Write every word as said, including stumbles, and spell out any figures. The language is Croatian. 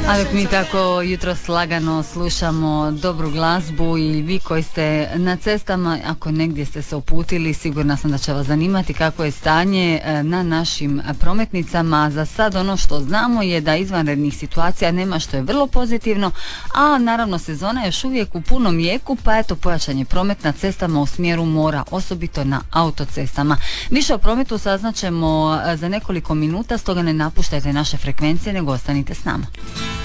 A dok mi tako jutros lagano slušamo dobru glazbu i vi koji ste na cestama, ako negdje ste se uputili, sigurna sam da će vas zanimati kako je stanje na našim prometnicama. Za sad ono što znamo je da izvanrednih situacija nema, što je vrlo pozitivno, a naravno sezona je još uvijek u punom jeku, pa eto pojačan je promet na cestama u smjeru mora, osobito na autocestama. Više o prometu saznaćemo za nekoliko minuta, stoga ne napuštajte naše frekvencije, nego ostanite s nama.